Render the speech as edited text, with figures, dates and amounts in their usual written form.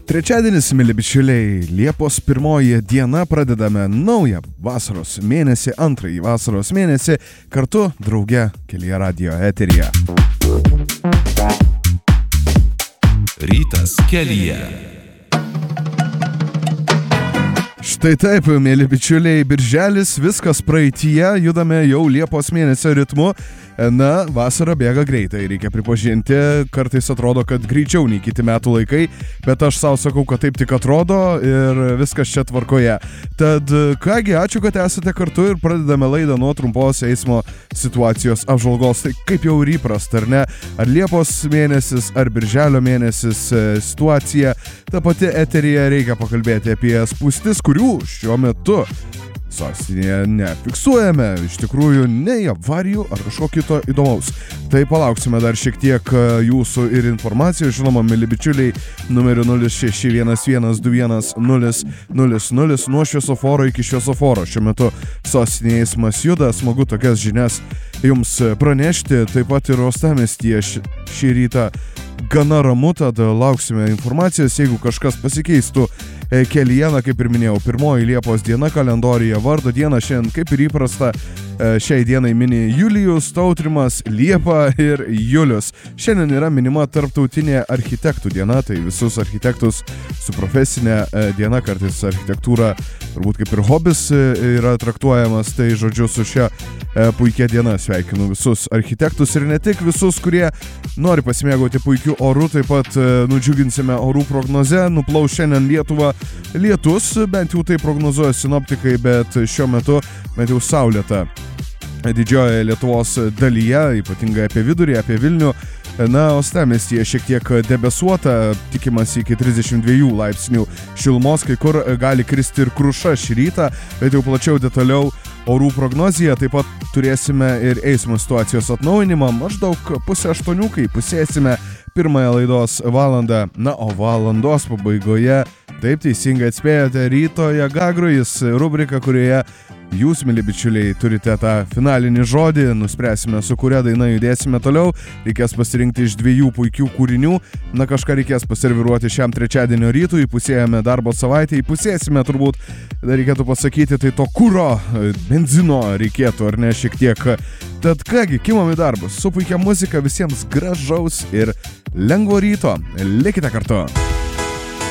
Trečiadienis, mėly bičiuliai, Liepos 1 diena, pradedame naują vasaros mėnesį, antrąjį vasaros mėnesį, kartu drauge Kelyje radijo eteryje. Rytas Kelyje. Štai taip, mėly bičiuliai, birželis, viskas praeityje, judame jau Liepos mėnesio ritmu. Na, vasara bėga greitai, reikia pripažinti, kartais atrodo, kad greičiau nei kiti metų laikai, bet aš savo sakau, kad taip tik atrodo ir viskas čia tvarkoje. Tad kągi, ačiū, kad esate kartu ir pradedame laidą nuo trumpos eismo situacijos apžvalgos. Tai kaip jau ir įprasta, ar ne? Ar Liepos mėnesis, ar Birželio mėnesis situacija, ta pati eteryje reikia pakalbėti apie spūstis, kurių šiuo metu sostinėje nefiksuojame, iš tikrųjų nei avarijų ar kažko kito įdomaus. Tai palauksime dar šiek tiek jūsų ir informacijos, žinoma, mėly bičiuliai, numeriu 0611210000 nuo šviesoforo iki šviesoforo. Šiuo metu sostinėje eismas juda, smagu tokias žinias jums pranešti, taip pat ir uostamiestyje šį rytą gana ramu, tad lauksime informacijos, jeigu kažkas pasikeistų kelyje, kaip ir minėjau, 1 Liepos diena kalendorijoje, vardo diena šiandien kaip ir įprasta, šiai dienai mini Julijus, Tautrimas, Liepa ir Julius. Šiandien yra minima tarptautinė architektų diena, tai visus architektus su profesinė diena, kartais architektūra turbūt kaip ir hobis yra traktuojamas, tai žodžiu su šia puikia diena sveikinu visus architektus ir ne tik visus, kurie nori pasimėgauti puikiu oru, taip pat nudžiuginsime orų prognoze, nuplaus šiandien Lietuvą lietus, bent jau tai prognozuoja sinoptikai, bet šiuo metu bent jau saulėta didžiojoje Lietuvos dalyje, ypatingai apie vidurį, apie Vilnių. Na, uostamiestyje šiek tiek debesuota, tikimasi iki 32 laipsnių šilumos, kai kur gali kristi ir kruša šį rytą, bet jau plačiau detaliau orų prognozija. Taip pat turėsime ir eismo situacijos atnaujinimą, maždaug 7:30, kai pusėsime pirmąją laidos valandą. Na, o valandos pabaigoje, taip teisingai atspėjote, ryto Jagagrojus, rubrika, kurioje jūs, mėly bičiuliai, turite tą finalinį žodį, nuspręsime, su kuria daina judėsime toliau, reikės pasirinkti iš 2 puikių kūrinių, na kažką reikės paserviruoti šiam trečiadienio rytui, įpusėjame darbo savaitę, įpusėsime turbūt, dar reikėtų pasakyti, tai to kuro, benzino reikėtų, ar ne, šiek tiek. Tad kągi, kimam į darbus, su puikia muzika, visiems gražaus ir lengvo ryto, likite kartu.